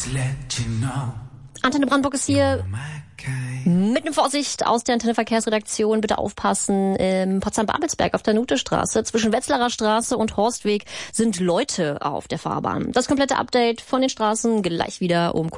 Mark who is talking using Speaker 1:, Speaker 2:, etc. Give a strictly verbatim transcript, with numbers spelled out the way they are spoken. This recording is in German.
Speaker 1: Antenne Brandenburg ist hier. Mit einem Vorsicht aus der Antenne Verkehrsredaktion. Bitte aufpassen. In Potsdam-Babelsberg auf der Nutestraße zwischen Wetzlarer Straße und Horstweg sind Leute auf der Fahrbahn. Das komplette Update von den Straßen gleich wieder um